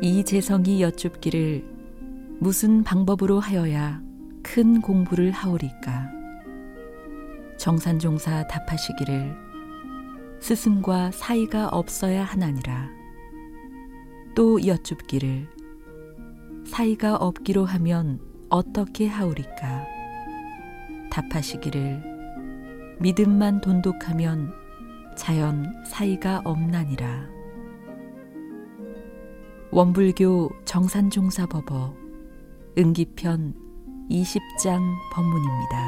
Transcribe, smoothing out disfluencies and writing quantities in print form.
이재성이 여쭙기를 무슨 방법으로 하여야 큰 공부를 하오리까. 정산종사 답하시기를 스승과 사이가 없어야 하나니라. 또 여쭙기를 사이가 없기로 하면 어떻게 하오리까. 답하시기를 믿음만 돈독하면 자연 사이가 없나니라. 원불교 정산종사법어 응기편 20장 법문입니다.